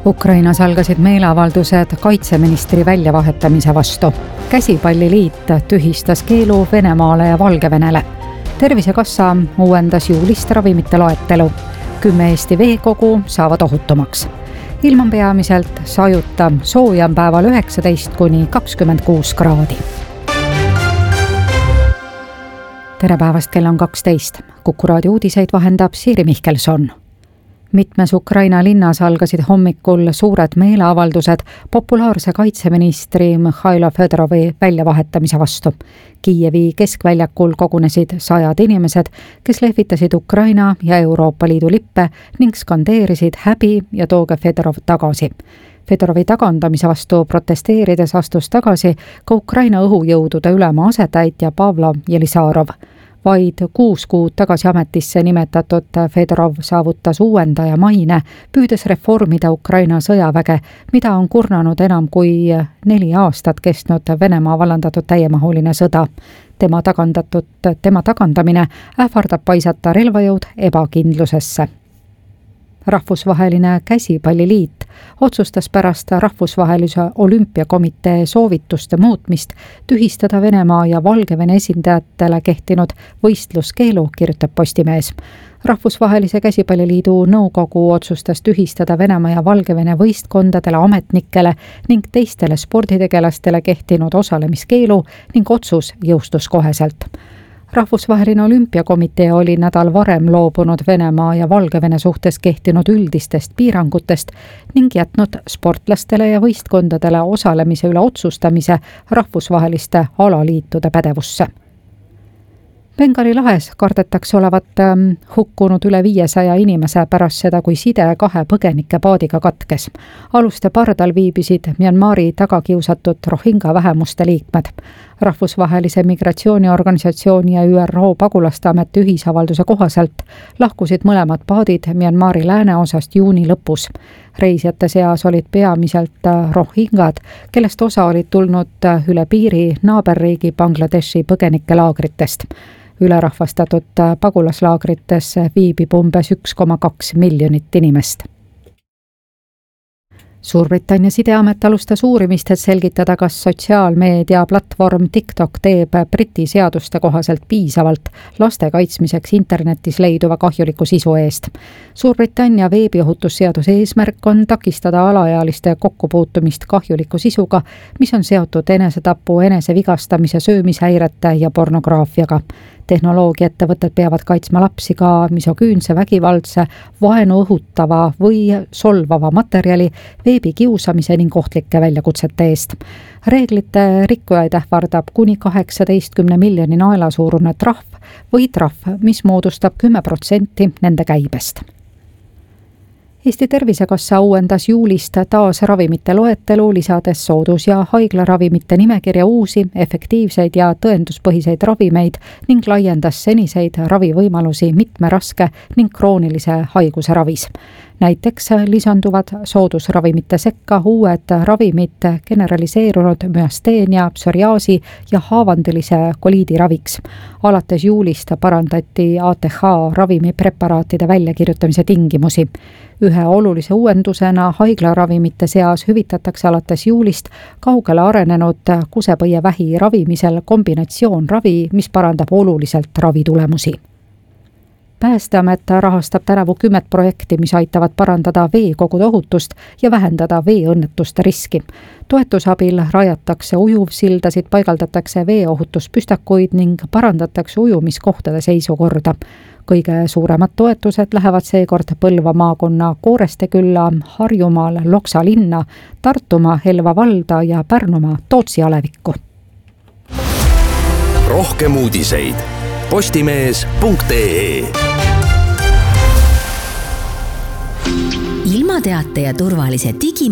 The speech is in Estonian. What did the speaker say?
Ukrainas algasid meeleavaldused kaitseministri väljavahetamise vastu. Käsipalliliit tühistas keelu Venemaale ja Valgevenele. Tervisekassa uuendas juulist ravimite loetelu. 10 Eesti veekogu saavad ohutumaks. Ilm on peamiselt sajuta, sooja on päeval 19–26 kraadi. Tere päevast, kell on 12. Kuku raadio uudiseid vahendab Siiri Mihkelson. Mitmes Ukraina linnas algasid hommikul suured meeleavaldused populaarse kaitseministri Mihhailo Fedorovi väljavahetamise vastu. Kiievi keskväljakul kogunesid 100 inimesed, kes lehvitasid Ukraina ja Euroopa Liidu lippe ning skandeerisid häbi ja tooge Fedorov tagasi. Fedorovi tagandamise vastu protesteerides astus tagasi ka Ukraina õhujõudude ülema asetäitja Pavlo Jelisarov. Vaid 6 kuud tagasi ametisse nimetatud Fedorov saavutas uuendaja maine, püüdes reformida Ukraina sõjaväge, mida on kurnanud enam kui 4 aastat kestnud Venemaa vallandatud täiemahuline sõda. Tema tagandamine ähvardab paisata relvajõud ebakindlusesse. Rahvusvaheline käsipalliliit otsustas pärast Rahvusvahelise Olümpiakomitee soovituste muutmist tühistada Venemaa ja Valgevene esindajatele kehtinud võistluskeelu, kirjutab Postimees. Rahvusvahelise käsipalliliidu nõukogu otsustas tühistada Venemaa ja Valgevene võistkondadele, ametnikele ning teistele sporditegelastele kehtinud osalemiskeelu ning otsus jõustus koheselt. Rahvusvaheline Olümpiakomitee oli nädal varem loobunud Venemaa ja Valgevene suhtes kehtinud üldistest piirangutest ning jätnud sportlastele ja võistkondadele osalemise üle otsustamise rahvusvaheliste alaliitude pädevusse. Bengali lahes kardetakse olevat hukkunud üle 500 inimese pärast seda, kui side 2 põgenike paadiga katkes. Aluste pardal viibisid Myanmari tagakiusatud Rohingya vähemuste liikmed. Rahvusvahelise migratsiooniorganisatsiooni ja ÜRO pagulaste ameti ühisavalduse kohaselt lahkusid mõlemad paadid Myanmari lääneosast juuni lõpus. Reisijate seas olid peamiselt Rohingyad, kellest osa olid tulnud üle piiri naaberriigi Bangladeshi põgenikelaagritest. Ülerahvastatud pagulaslaagrites viibib umbes 1,2 miljonit inimest. Suurbritannia sideamet alustas uurimist, et selgitada, kas sotsiaalmeedia platvorm TikTok teeb Briti seaduste kohaselt piisavalt laste kaitsmiseks internetis leiduva kahjuliku sisu eest. Suurbritannia veebiohutusseaduse eesmärk on takistada alaealiste kokkupuutumist kahjuliku sisuga, mis on seotud enesetapu, enesevigastamise, söömishäirete ja pornograafiaga. Tehnoloogiaettevõtted peavad kaitsma lapsi ka misoküünse, vägivaldse, vaenu õhutava või solvava materjali, veebikiusamise ning ohtlike väljakutsete eest. Reeglite rikkujaid ähvardab kuni 18 miljoni naela suurune trahv või trahv, mis moodustab 10% nende käibest. Eesti Tervisekassa uuendas juulist taas ravimite loetelu, lisades soodus- ja haiglaravimite nimekirja uusi, efektiivseid ja tõenduspõhiseid ravimeid ning laiendas seniseid ravivõimalusi mitme raske ning kroonilise haiguse ravis. Näiteks lisanduvad soodusravimite sekka uued ravimid generaliseerunud müasteenia, psoriaasi ja haavandilise koliidi raviks. Alates juulist parandati ATH ravimipreparaatide väljakirjutamise tingimusi. Ühe olulise uuendusena haiglaravimite seas hüvitatakse alates juulist kaugele arenenud kusepõievähi ravimisel kombinatsioonravi, mis parandab oluliselt ravitulemusi. Päästeamet rahastab tänavu 10 projekti, mis aitavad parandada veekogude ohutust ja vähendada veeõnnetuste riski. Toetusabil rajatakse ujuvsildasid, paigaldatakse veeohutuspüstakuid ning parandatakse ujumiskohtade seisukorda. Kõige suuremad toetused lähevad seekord Põlva maakonna Koorestekülla, Harjumaal Loksa linna, Tartumaa Helva valda ja Pärnumaa Tootsi alevikku. Rohkem uudiseid postimees.ee. Ilmateate ja turvalise